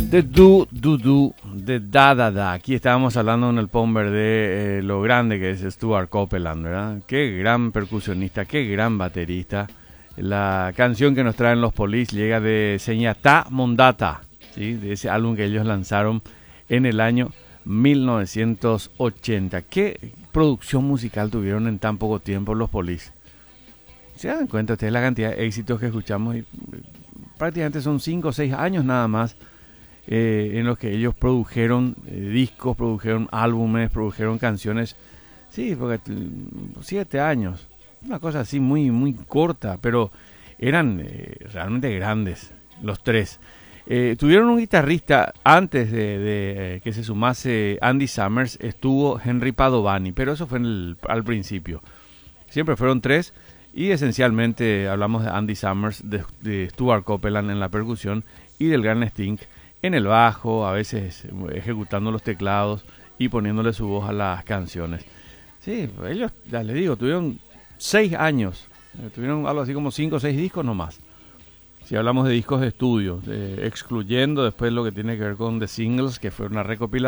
De Do Do Do, de Da Da Da. Aquí estábamos hablando en el Pomber de lo grande que es Stuart Copeland, ¿verdad? Qué gran percusionista, qué gran baterista. La canción que nos traen los Police llega de Señatá Mondata, ¿sí? De ese álbum que ellos lanzaron en el año 1980. ¿Qué producción musical tuvieron en tan poco tiempo los Police? ¿Se dan cuenta ustedes la cantidad de éxitos que escuchamos? Y prácticamente son 5 o 6 años nada más en los que ellos produjeron discos, produjeron álbumes, produjeron canciones. Sí, porque 7 años, una cosa así muy, muy corta, pero eran realmente grandes los tres. Tuvieron un guitarrista antes de que se sumase Andy Summers, estuvo Henry Padovani, pero eso fue al principio. Siempre fueron tres y esencialmente hablamos de Andy Summers, de Stuart Copeland en la percusión y del gran Sting en el bajo, a veces ejecutando los teclados y poniéndole su voz a las canciones. Sí, ellos, ya les digo, tuvieron 6 años, tuvieron algo así como 5 o 6 discos nomás. Si hablamos de discos de estudio, excluyendo después lo que tiene que ver con The Singles, que fue una recopilación